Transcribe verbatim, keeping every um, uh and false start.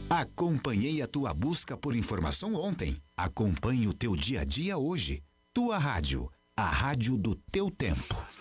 Acompanhei a tua busca por informação ontem. Acompanhe o teu dia a dia hoje. Tua rádio, a rádio do teu tempo.